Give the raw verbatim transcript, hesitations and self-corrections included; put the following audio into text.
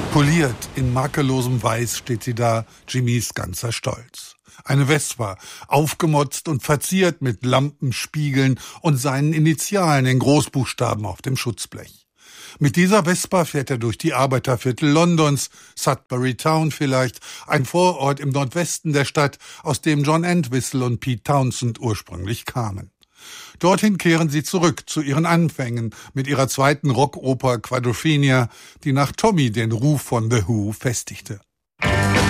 Poliert in makellosem Weiß steht sie da, Jimmys ganzer Stolz. Eine Vespa, aufgemotzt und verziert mit Lampenspiegeln und seinen Initialen in Großbuchstaben auf dem Schutzblech. Mit dieser Vespa fährt er durch die Arbeiterviertel Londons, Sudbury Town vielleicht, ein Vorort im Nordwesten der Stadt, aus dem John Entwistle und Pete Townshend ursprünglich kamen. Dorthin kehren sie zurück zu ihren Anfängen mit ihrer zweiten Rockoper Quadrophenia, die nach Tommy den Ruf von The Who festigte.